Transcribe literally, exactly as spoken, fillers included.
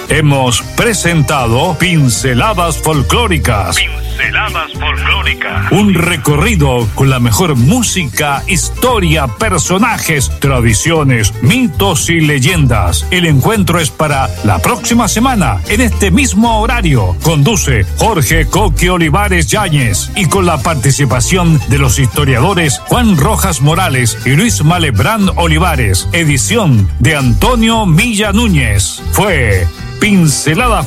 hemos presentado Pinceladas Folclóricas. Pinceladas Folclóricas. Un recorrido con la mejor música, historia, personajes, tradiciones, mitos y leyendas. El encuentro es para la próxima semana, en este mismo horario. Conduce Jorge Coque Olivares Yáñez y con la participación de los historiadores Juan Rojas Morales y Luis Malebrán Olivares. Edición de Antonio Milla Núñez. Fue Pincelada